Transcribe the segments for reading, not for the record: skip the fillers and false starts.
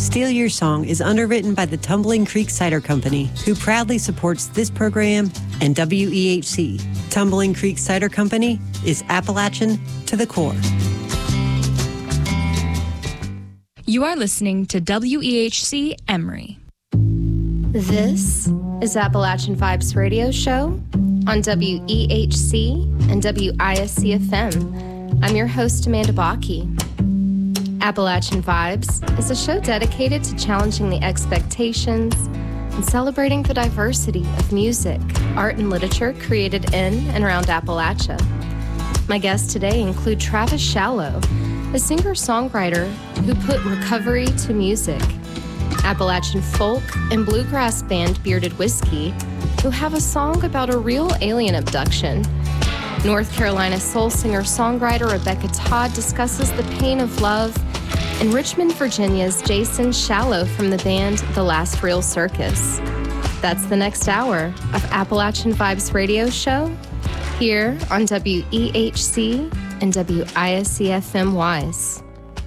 Steal Your Song is underwritten by the Tumbling Creek Cider Company, who proudly supports this program and WEHC. Tumbling Creek Cider Company is Appalachian to the core. You are listening to WEHC Emory. This is Appalachian Vibes Radio Show on WEHC and WISC FM. I'm your host, Amanda Bakke. Appalachian Vibes is a show dedicated to challenging the expectations and celebrating the diversity of music, art, and literature created in and around Appalachia. My guests today include Travis Shallow, a singer-songwriter who put recovery to music, Appalachian folk and bluegrass band Bearded Whiskey, who have a song about a real alien abduction. North Carolina soul singer-songwriter Rebecca Todd discusses the pain of love, and Richmond, Virginia's Jason Shallow from the band The Last Real Circus. That's the next hour of Appalachian Vibes Radio Show here on WEHC and WISC FM Wise.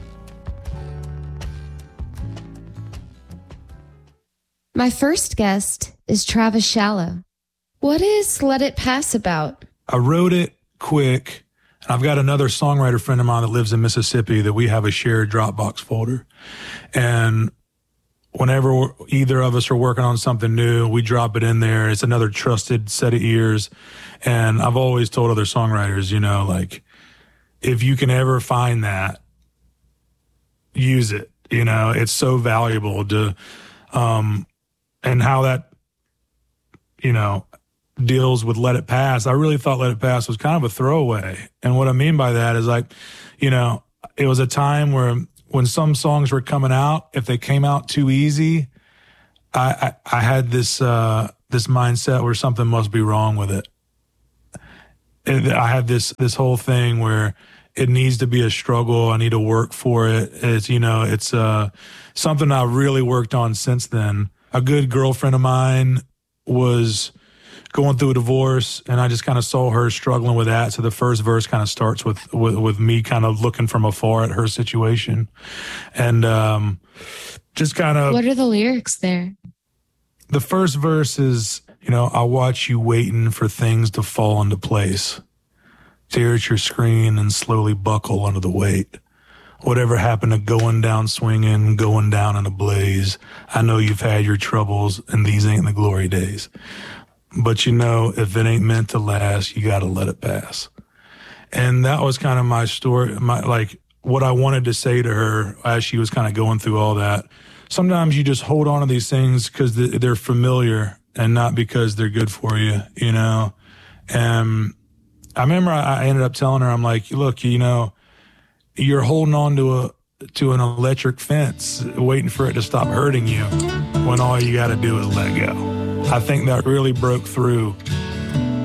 My first guest is Travis Shallow. What is Let It Pass about? I wrote it quick. And I've got another songwriter friend of mine that lives in Mississippi that we have a shared Dropbox folder. And whenever either of us are working on something new, we drop it in there. It's another trusted set of ears. And I've always told other songwriters, you know, like, if you can ever find that, use it. You know, it's so valuable to, and how that, you know, deals with Let It Pass. I really thought Let It Pass was kind of a throwaway. And what I mean by that is, like, you know, it was a time where when some songs were coming out, if they came out too easy, I had this mindset where something must be wrong with it. I had this whole thing where it needs to be a struggle. I need to work for it. It's, you know, it's something I really worked on since then. A good girlfriend of mine was going through a divorce, and I just kind of saw her struggling with that. So the first verse kind of starts with me kind of looking from afar at her situation. And just kind of... What are the lyrics there? The first verse is, you know, I watch you waiting for things to fall into place. Stare at your screen and slowly buckle under the weight. Whatever happened to going down swinging, going down in a blaze? I know you've had your troubles, and these ain't the glory days. But you know, if it ain't meant to last, you got to let it pass. And that was kind of my story, like what I wanted to say to her as she was kind of going through all that. Sometimes you just hold on to these things because they're familiar and not because they're good for you, you know? And I remember I ended up telling her, I'm like, look, you know, you're holding on to an electric fence, waiting for it to stop hurting you when all you got to do is let go. I think that really broke through